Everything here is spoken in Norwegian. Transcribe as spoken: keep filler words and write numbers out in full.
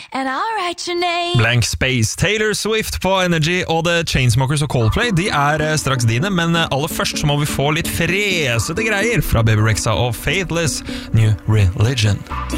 and I'll write your name. Blank Space, Taylor Swift på Energy og The Chainsmokers og Coldplay, de er eh, straks dine, men eh, aller først så må vi få litt fresete greier fra Baby Rexha og Faithless New Religion.